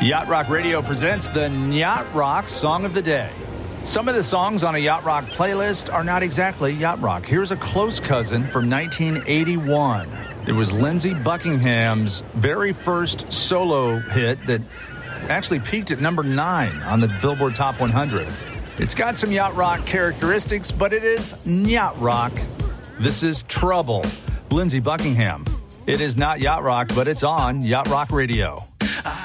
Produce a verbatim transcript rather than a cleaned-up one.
Yacht Rock Radio presents the Yacht Rock Song of the Day. Some of the songs on a Yacht Rock playlist are not exactly Yacht Rock. Here's a close cousin from nineteen eighty-one. It was Lindsey Buckingham's very first solo hit that actually peaked at number nine on the Billboard Top one hundred. It's got some Yacht Rock characteristics, but it is Yacht Rock. This is Trouble, Lindsey Buckingham. It is not Yacht Rock, but it's on Yacht Rock Radio.